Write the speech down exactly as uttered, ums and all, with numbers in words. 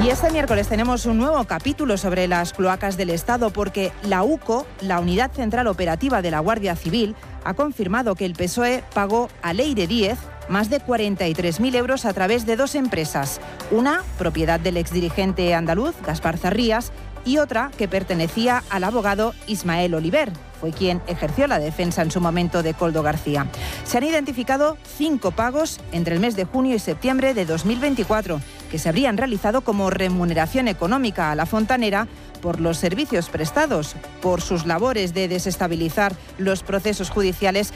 Y este miércoles tenemos un nuevo capítulo sobre las cloacas del Estado porque la UCO, la Unidad Central Operativa de la Guardia Civil, ha confirmado que el P S O E pagó a Leire Díez más de cuarenta y tres mil euros a través de dos empresas. Una, propiedad del exdirigente andaluz, Gaspar Zarrías, y otra que pertenecía al abogado Ismael Oliver. Fue quien ejerció la defensa en su momento de Koldo García. Se han identificado cinco pagos entre el mes de junio y septiembre de dos mil veinticuatro, que se habrían realizado como remuneración económica a la fontanera por los servicios prestados, por sus labores de desestabilizar los procesos judiciales